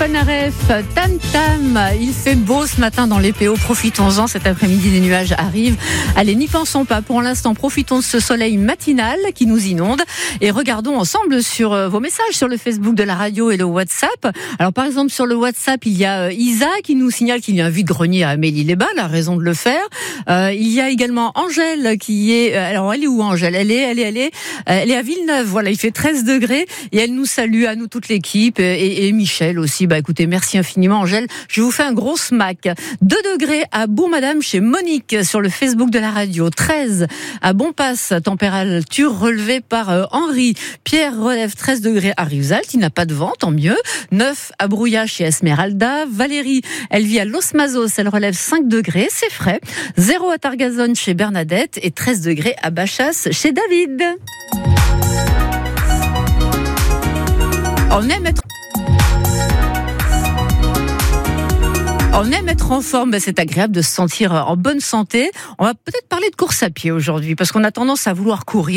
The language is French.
Polnareff, Tam Tam. Il fait beau ce matin dans les PO, profitons-en, cet après-midi les nuages arrivent. Allez, n'y pensons pas pour l'instant, profitons de ce soleil matinal qui nous inonde et regardons ensemble sur vos messages sur le Facebook de la radio et le WhatsApp. Alors par exemple sur le WhatsApp, il y a Isa qui nous signale qu'il y a un vide-grenier à Amélie-les-Bains, elle a raison de le faire. Il y a également Angèle qui est... alors elle est où Angèle ? Elle est à Villeneuve, voilà, il fait 13 degrés et elle nous salue à nous toute l'équipe et Michel aussi. Bah écoutez, merci infiniment Angèle. Je vous fais un gros smack. 2 degrés à Bourg-Madame chez Monique sur le Facebook de la radio. 13 à Bonpass, température relevée par Henri. Pierre relève 13 degrés à Rivesaltes, il n'a pas de vent, tant mieux. 9 à Brouillat chez Esmeralda. Valérie, elle vit à Los Mazos, elle relève 5 degrés, c'est frais. 0 à Targazone chez Bernadette et 13 degrés à Bachas chez David. On aime être en forme, c'est agréable de se sentir en bonne santé. On va peut-être parler de course à pied aujourd'hui, parce qu'on a tendance à vouloir courir.